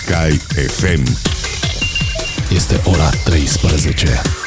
Sky FM. Este ora 13.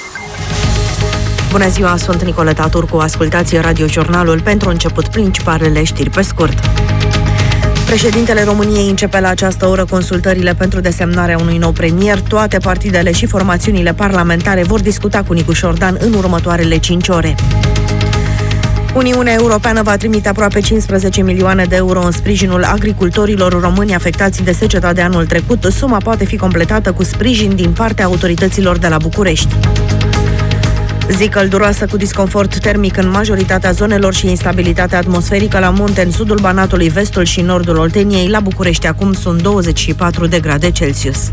Bună ziua, sunt Nicoleta Turcu. Ascultați radiojurnalul. Pentru început, principalele știri pe scurt. Președintele României începe la această oră consultările pentru desemnarea unui nou premier. Toate partidele și formațiunile parlamentare vor discuta cu Nicu Șordan în următoarele 5 ore. Uniunea Europeană va trimite aproape 15 milioane de euro în sprijinul agricultorilor români afectați de seceta de anul trecut. Suma poate fi completată cu sprijin din partea autorităților de la București. Zi călduroasă cu disconfort termic în majoritatea zonelor și instabilitate atmosferică la munte în sudul Banatului, vestul și nordul Olteniei. La București acum sunt 24 de grade Celsius.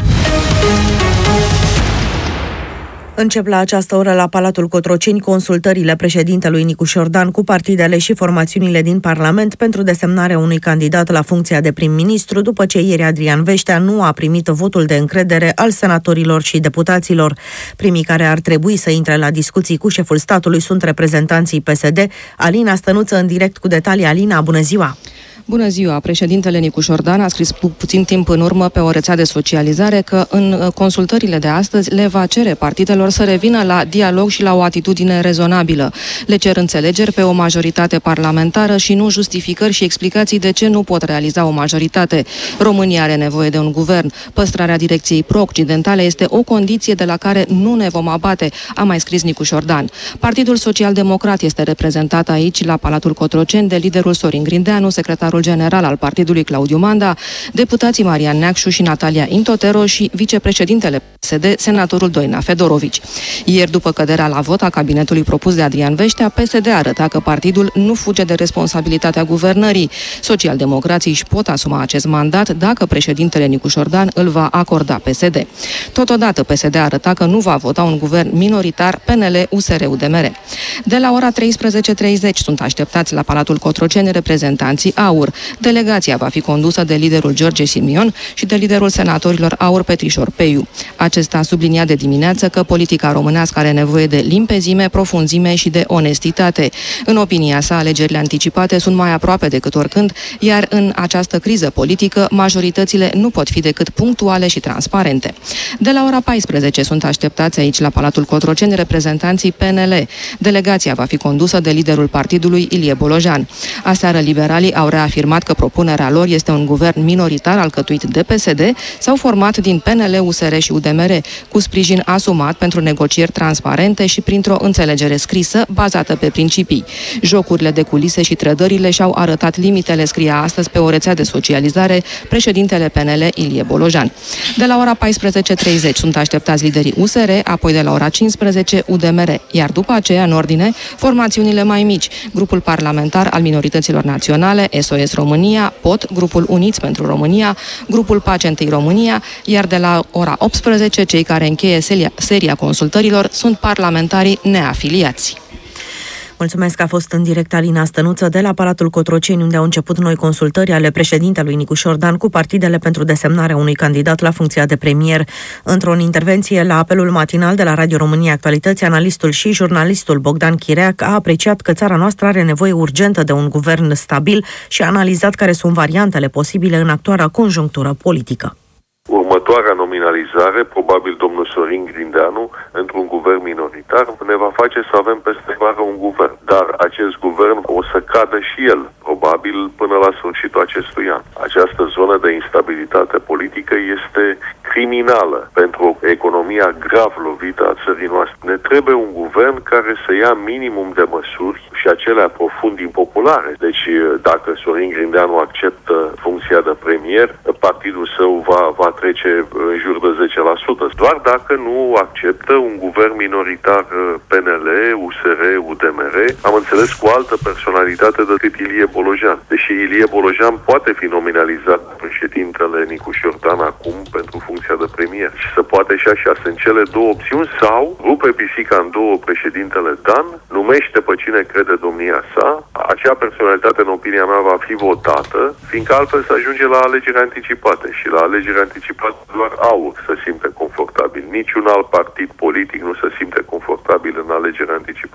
Încep la această oră la Palatul Cotroceni consultările președintelui Nicu Șordan cu partidele și formațiunile din Parlament pentru desemnarea unui candidat la funcția de prim-ministru, după ce ieri Adrian Veștea nu a primit votul de încredere al senatorilor și deputaților. Primii care ar trebui să intre la discuții cu șeful statului sunt reprezentanții PSD. Alina Stănuță în direct cu detalii. Alina, bună ziua! Bună ziua! Președintele Nicu Șordan a scris puțin timp în urmă pe o rețea de socializare că în consultările de astăzi le va cere partidelor să revină la dialog și la o atitudine rezonabilă. Le cer înțelegeri pe o majoritate parlamentară și nu justificări și explicații de ce nu pot realiza o majoritate. România are nevoie de un guvern. Păstrarea direcției pro-occidentale este o condiție de la care nu ne vom abate, a mai scris Nicu Șordan. Partidul Social-Democrat este reprezentat aici, la Palatul Cotroceni, de liderul Sorin Grindeanu, secretarul general al partidului Claudiu Manda, deputații Marian Neacșu și Natalia Intotero și vicepreședintele PSD, senatorul Doina Fedorovici. Ieri, după căderea la vot a cabinetului propus de Adrian Veștea, PSD arăta că partidul nu fuge de responsabilitatea guvernării. Socialdemocrații își pot asuma acest mandat dacă președintele Nicu Șordan îl va acorda PSD. Totodată, PSD arăta că nu va vota un guvern minoritar PNL-USR-UDMR. De la ora 13:30 sunt așteptați la Palatul Cotroceni reprezentanții AUR. Delegația va fi condusă de liderul George Simion și de liderul senatorilor AUR Petrișor Peiu. Acesta a subliniat de dimineață că politica românească are nevoie de limpezime, profunzime și de onestitate. În opinia sa, alegerile anticipate sunt mai aproape decât oricând, iar în această criză politică, majoritățile nu pot fi decât punctuale și transparente. De la ora 14 sunt așteptați aici la Palatul Cotroceni reprezentanții PNL. Delegația va fi condusă de liderul partidului Ilie Bolojan. Aseară liberalii au reafirmat că propunerea lor este un guvern minoritar alcătuit de PSD sau format din PNL, USR și UDMR, cu sprijin asumat pentru negocieri transparente și printr-o înțelegere scrisă bazată pe principii. Jocurile de culise și trădările și-au arătat limitele, scria astăzi pe o rețea de socializare președintele PNL Ilie Bolojan. De la ora 14:30 sunt așteptați liderii USR, apoi de la ora 15 UDMR, iar după aceea, în ordine, formațiunile mai mici, grupul parlamentar al minorităților naționale, SOS România, POT, grupul Uniți pentru România, grupul Pace Întâi România, iar de la ora 18, cei care încheie seria consultărilor sunt parlamentarii neafiliați. Mulțumesc că a fost în direct Alina Stănuță de la Palatul Cotroceni, unde au început noi consultări ale președintelui Nicu Șordan cu partidele pentru desemnarea unui candidat la funcția de premier. Într-o intervenție la apelul matinal de la Radio România Actualități, analistul și jurnalistul Bogdan Chireac a apreciat că țara noastră are nevoie urgentă de un guvern stabil și a analizat care sunt variantele posibile în actuala conjunctură politică. Următoarea nominalizare, probabil domnul Sorin Grindeanu, într-un guvern minoritar, ne va face să avem peste vară un guvern. Dar acest guvern o să cadă și el, probabil până la sfârșitul acestui an. Această zonă de instabilitate politică este criminală pentru economia grav lovită a țării noastre. Ne trebuie un guvern care să ia minimum de măsuri și acelea profund impopulare. Deci dacă Sorin Grindeanu acceptă funcția de premier, partidul său va trece în jur de 10%. Doar dacă nu acceptă un guvern minoritar PNL, USR, UDMR, am înțeles cu altă personalitate decât Ilie Bolojan. Deși Ilie Bolojan poate fi nominalizat președintele Nicu Șordan acum pentru funcția de premier și se poate și așa, sunt cele două opțiuni, sau rupe pisica în două președintele Dan, numește pe cine crede domnia sa, acea personalitate în opinia mea va fi votată, fiindcă altfel se ajunge la alegeri anticipate și la alegeri anticipate doar AUR se simte confortabil. Niciun alt partid politic nu se simte confortabil în alegeri anticipate.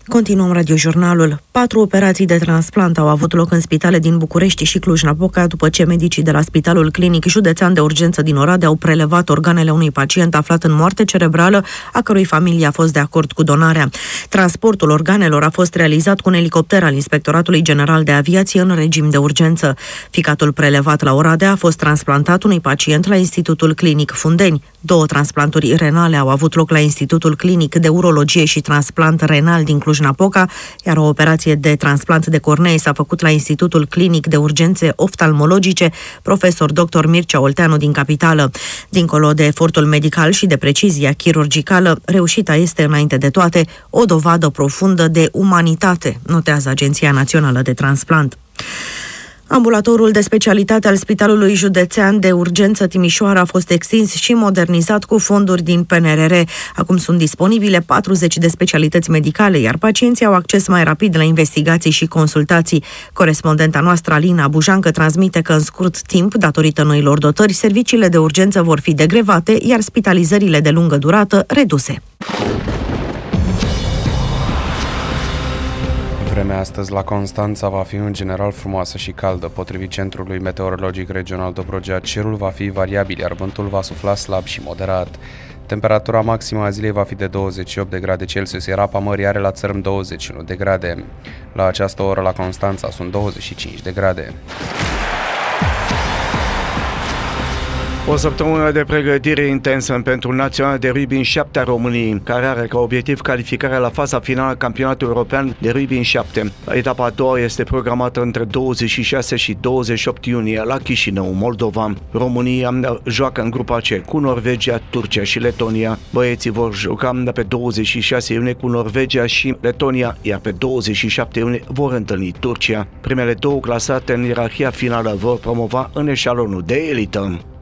Continuăm radiojurnalul. 4 operații de transplant au avut loc în spitale din București și Cluj-Napoca după ce medicii de la Spitalul Clinic Județean de Urgență din Oradea au prelevat organele unui pacient aflat în moarte cerebrală, a cărui familie a fost de acord cu donarea. Transportul organelor a fost realizat cu un elicopter al Inspectoratului General de Aviație în regim de urgență. Ficatul prelevat la Oradea a fost transplantat unui pacient la Institutul Clinic Fundeni. 2 transplanturi renale au avut loc la Institutul Clinic de Urologie și Transplant Renal din Cluj-Napoca, iar o operație de transplant de cornee s-a făcut la Institutul Clinic de Urgențe Oftalmologice, profesor dr. Mircea Olteanu din capitală. Dincolo de efortul medical și de precizia chirurgicală, reușita este, înainte de toate, o dovadă profundă de umanitate, notează Agenția Națională de Transplant. Ambulatorul de specialitate al Spitalului Județean de Urgență Timișoara a fost extins și modernizat cu fonduri din PNRR. Acum sunt disponibile 40 de specialități medicale, iar pacienții au acces mai rapid la investigații și consultații. Corespondenta noastră, Alina Bujancă, transmite că în scurt timp, datorită noilor dotări, serviciile de urgență vor fi degrevate, iar spitalizările de lungă durată reduse. Vremea astăzi la Constanța va fi în general frumoasă și caldă. Potrivit Centrului Meteorologic Regional Dobrogea, cerul va fi variabil, iar vântul va sufla slab și moderat. Temperatura maximă a zilei va fi de 28 de grade Celsius, iar apa mării are la țărm 21 de grade. La această oră la Constanța sunt 25 de grade. O săptămână de pregătire intensă pentru Naționala de Rugby în 7 a României, care are ca obiectiv calificarea la faza finală a Campionatului European de Rugby în 7. Etapa a doua este programată între 26 și 28 iunie la Chișinău, Moldova. România joacă în grupa C cu Norvegia, Turcia și Letonia. Băieții vor juca pe 26 iunie cu Norvegia și Letonia, iar pe 27 iunie vor întâlni Turcia. Primele 2 clasate în ierarhia finală vor promova în eșalonul de elită.